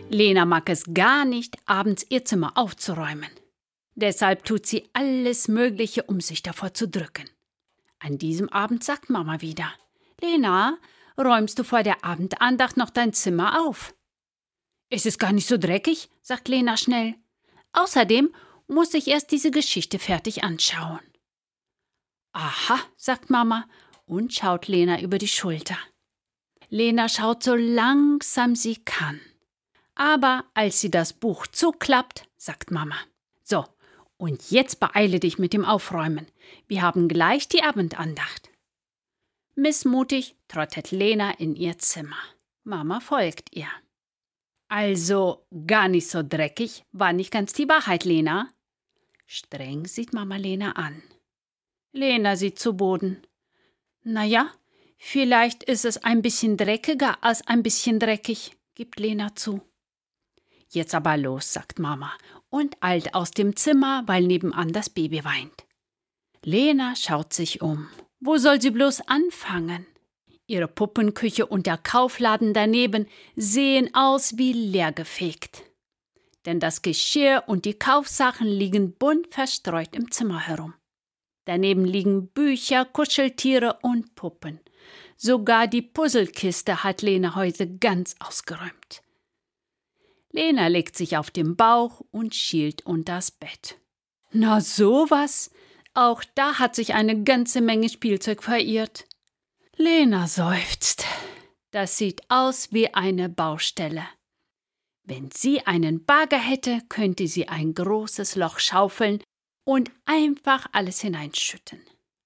Lena mag es gar nicht, abends ihr Zimmer aufzuräumen. Deshalb tut sie alles Mögliche, um sich davor zu drücken. An diesem Abend sagt Mama wieder: Lena, räumst du vor der Abendandacht noch dein Zimmer auf? Es ist gar nicht so dreckig, sagt Lena schnell. Außerdem muss ich erst diese Geschichte fertig anschauen. Aha, sagt Mama und schaut Lena über die Schulter. Lena schaut so langsam sie kann. Aber als sie das Buch zuklappt, sagt Mama: So, und jetzt beeile dich mit dem Aufräumen. Wir haben gleich die Abendandacht. Missmutig trottet Lena in ihr Zimmer. Mama folgt ihr. Also, gar nicht so dreckig, war nicht ganz die Wahrheit, Lena? Streng sieht Mama Lena an. Lena sieht zu Boden. Naja, vielleicht ist es ein bisschen dreckiger als ein bisschen dreckig, gibt Lena zu. Jetzt aber los, sagt Mama und eilt aus dem Zimmer, weil nebenan das Baby weint. Lena schaut sich um. Wo soll sie bloß anfangen? Ihre Puppenküche und der Kaufladen daneben sehen aus wie leergefegt. Denn das Geschirr und die Kaufsachen liegen bunt verstreut im Zimmer herum. Daneben liegen Bücher, Kuscheltiere und Puppen. Sogar die Puzzlekiste hat Lena heute ganz ausgeräumt. Lena legt sich auf den Bauch und schielt unters Bett. Na sowas! Auch da hat sich eine ganze Menge Spielzeug verirrt. Lena seufzt. Das sieht aus wie eine Baustelle. Wenn sie einen Bagger hätte, könnte sie ein großes Loch schaufeln und einfach alles hineinschütten.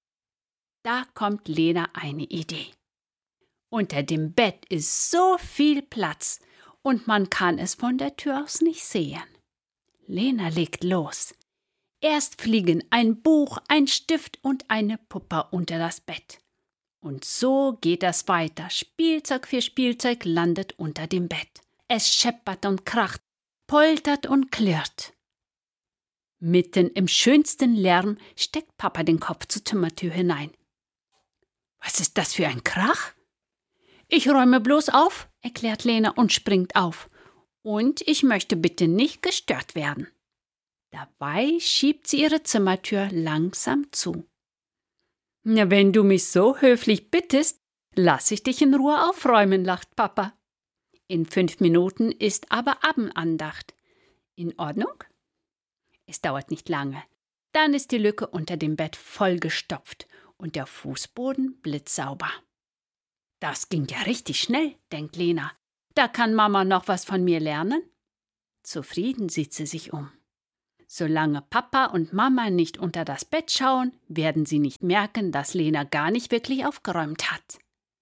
Da kommt Lena eine Idee. Unter dem Bett ist so viel Platz und man kann es von der Tür aus nicht sehen. Lena legt los. Erst fliegen ein Buch, ein Stift und eine Puppe unter das Bett. Und so geht das weiter. Spielzeug für Spielzeug landet unter dem Bett. Es scheppert und kracht, poltert und klirrt. Mitten im schönsten Lärm steckt Papa den Kopf zur Zimmertür hinein. Was ist das für ein Krach? Ich räume bloß auf, erklärt Lena und springt auf. Und ich möchte bitte nicht gestört werden. Dabei schiebt sie ihre Zimmertür langsam zu. Na, wenn du mich so höflich bittest, lass ich dich in Ruhe aufräumen, lacht Papa. In 5 Minuten ist aber Abendandacht. In Ordnung? Es dauert nicht lange. Dann ist die Lücke unter dem Bett vollgestopft und der Fußboden blitzsauber. Das ging ja richtig schnell, denkt Lena. Da kann Mama noch was von mir lernen. Zufrieden sieht sie sich um. Solange Papa und Mama nicht unter das Bett schauen, werden sie nicht merken, dass Lena gar nicht wirklich aufgeräumt hat.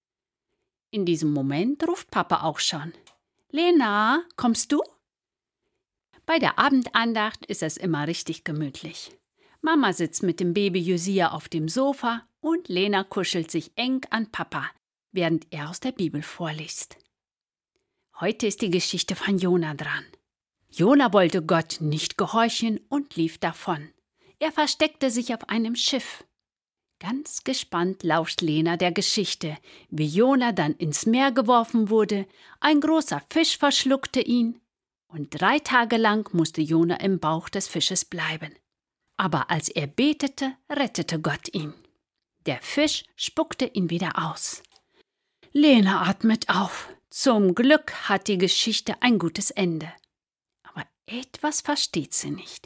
In diesem Moment ruft Papa auch schon. Lena, kommst du? Bei der Abendandacht ist es immer richtig gemütlich. Mama sitzt mit dem Baby Josia auf dem Sofa und Lena kuschelt sich eng an Papa, während er aus der Bibel vorliest. Heute ist die Geschichte von Jona dran. Jona wollte Gott nicht gehorchen und lief davon. Er versteckte sich auf einem Schiff. Ganz gespannt lauscht Lena der Geschichte, wie Jona dann ins Meer geworfen wurde, ein großer Fisch verschluckte ihn und 3 Tage lang musste Jona im Bauch des Fisches bleiben. Aber als er betete, rettete Gott ihn. Der Fisch spuckte ihn wieder aus. Lena atmet auf. Zum Glück hat die Geschichte ein gutes Ende. Aber etwas versteht sie nicht.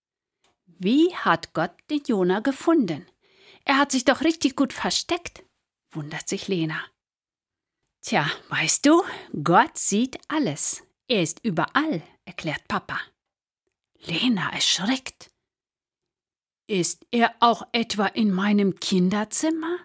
Wie hat Gott den Jona gefunden? Er hat sich doch richtig gut versteckt, wundert sich Lena. Tja, weißt du, Gott sieht alles. Er ist überall, erklärt Papa. Lena erschrickt. Ist er auch etwa in meinem Kinderzimmer?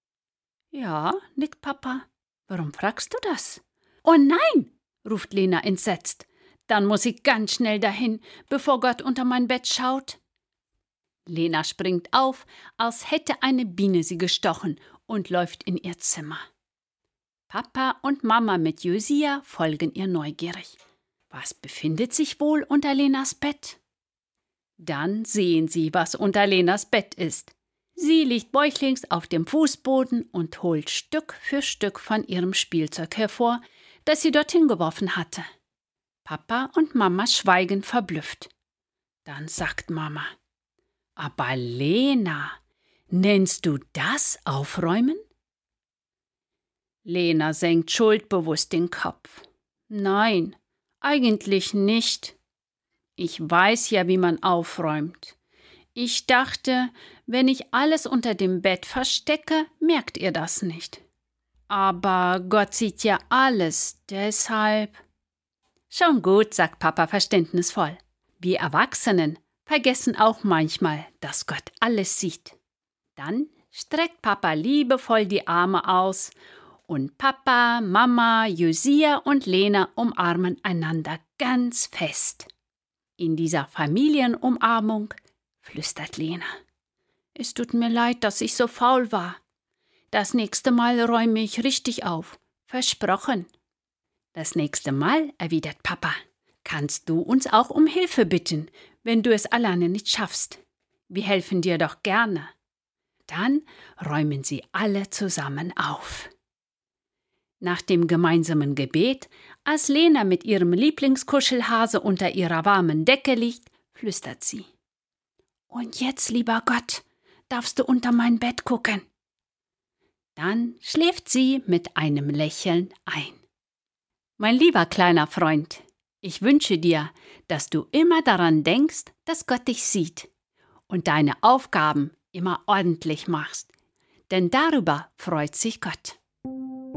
Ja, nickt Papa. Warum fragst du das? Oh nein, ruft Lena entsetzt. Dann muss ich ganz schnell dahin, bevor Gott unter mein Bett schaut. Lena springt auf, als hätte eine Biene sie gestochen und läuft in ihr Zimmer. Papa und Mama mit Josia folgen ihr neugierig. Was befindet sich wohl unter Lenas Bett? Dann sehen sie, was unter Lenas Bett ist. Sie liegt bäuchlings auf dem Fußboden und holt Stück für Stück von ihrem Spielzeug hervor, das sie dorthin geworfen hatte. Papa und Mama schweigen verblüfft. Dann sagt Mama: Aber Lena, nennst du das Aufräumen? Lena senkt schuldbewusst den Kopf. Nein, eigentlich nicht. Ich weiß ja, wie man aufräumt. Ich dachte, wenn ich alles unter dem Bett verstecke, merkt ihr das nicht. Aber Gott sieht ja alles, deshalb. Schon gut, sagt Papa verständnisvoll. Wir Erwachsenen vergessen auch manchmal, dass Gott alles sieht. Dann streckt Papa liebevoll die Arme aus und Papa, Mama, Josia und Lena umarmen einander ganz fest. In dieser Familienumarmung flüstert Lena: Es tut mir leid, dass ich so faul war. Das nächste Mal räume ich richtig auf. Versprochen. Das nächste Mal, erwidert Papa, kannst du uns auch um Hilfe bitten, wenn du es alleine nicht schaffst. Wir helfen dir doch gerne. Dann räumen sie alle zusammen auf. Nach dem gemeinsamen Gebet, als Lena mit ihrem Lieblingskuschelhase unter ihrer warmen Decke liegt, flüstert sie: Und jetzt, lieber Gott, darfst du unter mein Bett gucken. Dann schläft sie mit einem Lächeln ein. Mein lieber kleiner Freund, ich wünsche dir, dass du immer daran denkst, dass Gott dich sieht und deine Aufgaben immer ordentlich machst, denn darüber freut sich Gott.